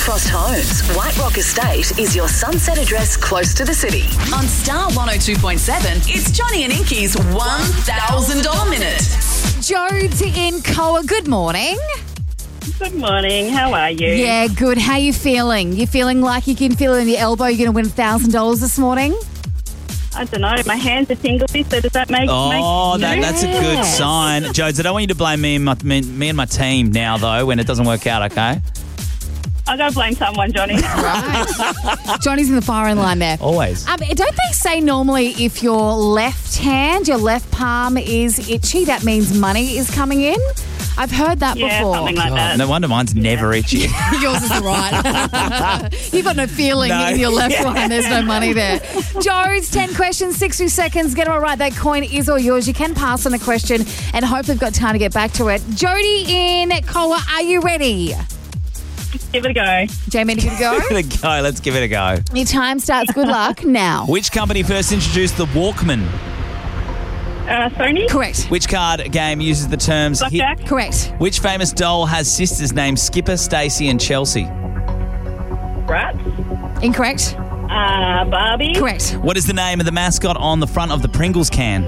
Cross Homes, White Rock Estate is your sunset address close to the city. On Star 102.7, it's Johnny and Inky's $1,000 Minute. Jodes in Koa, good morning. Good morning. How are you? Yeah, good. How you feeling? You feeling like you can feel it in your elbow you're going to win $1,000 this morning? I don't know. My hands are tingly, so does that make That's a good sign. Jodes, I don't want you to blame me and my team now, though, when it doesn't work out, okay? I got to blame someone, Johnny. Right. Johnny's in the firing line there. Always. Don't they say normally if your left hand, your left palm is itchy, that means money is coming in? I've heard that before. Something like that. No wonder mine's never itchy. Yours is right. You've got no feeling in your left one. There's no money there. Jodes, 10 questions, 60 seconds. Get it all right. That coin is all yours. You can pass on a question and hope we've got time to get back to it. Jody in Koa, are you ready? Give it a go. Jamie, you can go? Let's give it a go. Your time starts. Good luck now. Which company first introduced the Walkman? Sony? Correct. Which card game uses the terms Blackjack? Correct. Which famous doll has sisters named Skipper, Stacey and Chelsea? Bratz? Incorrect. Barbie? Correct. What is the name of the mascot on the front of the Pringles can?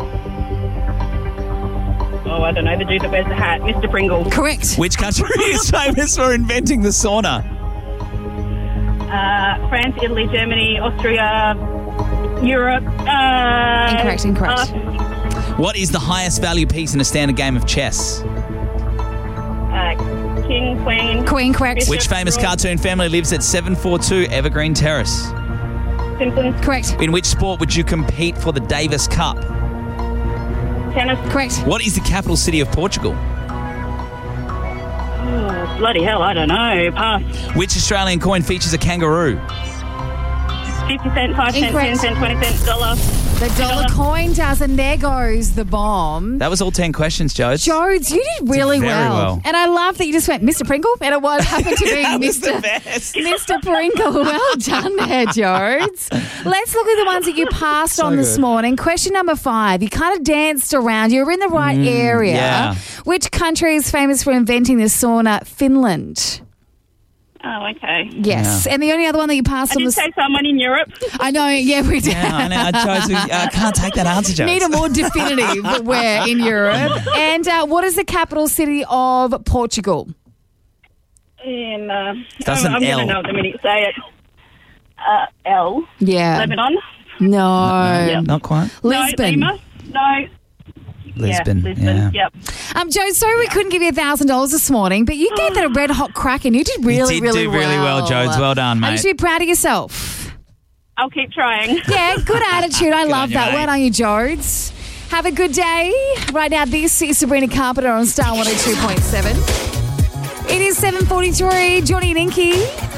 Oh, I don't know. The dude that wears the hat. Mr. Pringle. Correct. Which country is famous for inventing the sauna? France, Italy, Germany, Austria, Europe. Incorrect. What is the highest value piece in a standard game of chess? King, Queen. Queen, correct. Which famous cartoon family lives at 742 Evergreen Terrace? Simpsons. Correct. In which sport would you compete for the Davis Cup? Tennis. Correct. What is the capital city of Portugal? Oh, bloody hell, I don't know. Pass. Which Australian coin features a kangaroo? 50 cent, 5 cent, 10 cent, 20 cent, dollar. The dollar coin does, and there goes the bomb. That was all 10 questions, Jodes. Jodes, you did really very well. And I love that you just went, Mr. Pringle, and it was happened to be Mr. Pringle. Well done there, Jodes. Let's look at the ones that you passed on this morning. Question number 5. You kind of danced around. You were in the right area. Yeah. Which country is famous for inventing the sauna? Finland. Oh, okay. Yes. Yeah. And the only other one that you passed I on did was... say someone in Europe. I know, yeah, we did. Yeah, I know. I can't take that answer, Jodes. Need a more definitive where in Europe. And what is the capital city of Portugal? I'm That's an going L. to know it the minute you say it. L. Yeah. Lebanon? No. Not quite. Lisbon. No, Lima? No. Lisbon. Yeah, Lisbon. Yep. Joe, sorry we couldn't give you $1,000 this morning, but you gave that a red hot crack and you did really, You did do really well, Jodes. Well done, mate. You should be proud of yourself. I'll keep trying. Yeah, good attitude. I love on you, that. mate. Well done, you, Jodes. Have a good day. Right now, this is Sabrina Carpenter on Star 102.7. It is 7:43. Johnny and Inky.